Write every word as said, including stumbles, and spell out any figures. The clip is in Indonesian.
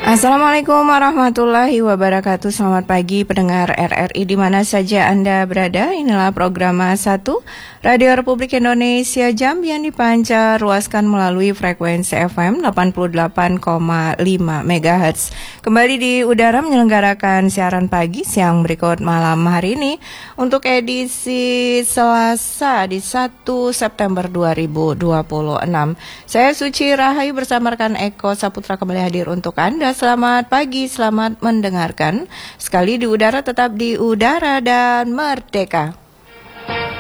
Assalamualaikum warahmatullahi wabarakatuh. Selamat pagi pendengar R R I di mana saja Anda berada. Inilah program satu Radio Republik Indonesia Jambi yang dipancar luaskan melalui frekuensi F M delapan puluh delapan koma lima megahertz. Kembali di udara menyelenggarakan siaran pagi siang berikut malam hari ini untuk edisi Selasa di satu September dua ribu dua puluh enam. Saya Suci Rahayu bersama rekan Eko Saputra kembali hadir untuk Anda. Selamat pagi, selamat mendengarkan. Sekali di udara tetap di udara dan merdeka.